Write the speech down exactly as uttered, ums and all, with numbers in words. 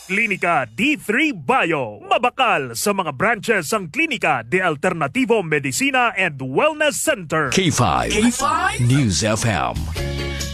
Klinika D three Bio. Mabakal sa mga branches ang Klinika de Alternativo Medicina and Wellness Center. K five, K five News F M.